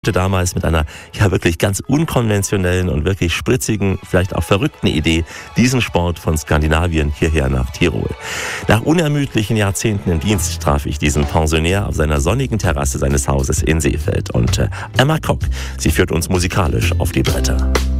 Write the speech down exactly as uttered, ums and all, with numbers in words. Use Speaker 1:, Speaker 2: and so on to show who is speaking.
Speaker 1: damals mit einer ja wirklich ganz unkonventionellen und wirklich spritzigen, vielleicht auch verrückten Idee, diesen Sport von Skandinavien hierher nach Tirol. Nach unermüdlichen Jahrzehnten im Dienst traf ich diesen Pensionär auf seiner sonnigen Terrasse seines Hauses in Seefeld. Und äh, Emma Kock, sie führt uns musikalisch auf die Bretter.